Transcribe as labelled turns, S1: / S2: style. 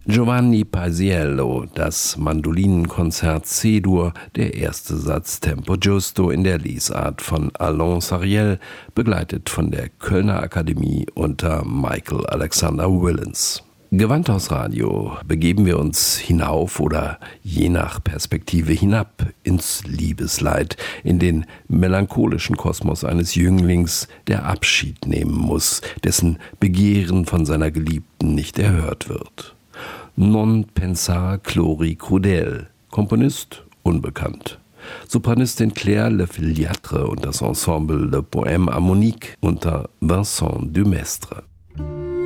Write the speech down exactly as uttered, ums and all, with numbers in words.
S1: Giovanni Paisiello, das Mandolinenkonzert C-Dur, der erste Satz Tempo Giusto in der Lesart von Alain Sariel, begleitet von der Kölner Akademie unter Michael Alexander Willens. Gewandhausradio begeben wir uns hinauf oder je nach Perspektive hinab ins Liebesleid, in den melancholischen Kosmos eines Jünglings, der Abschied nehmen muss, dessen Begehren von seiner Geliebten nicht erhört wird. Non pensar Chlori Crudel, Komponist unbekannt. Sopranistin Claire Le Filiatre und das Ensemble Le Poème Harmonique unter Vincent Dumestre.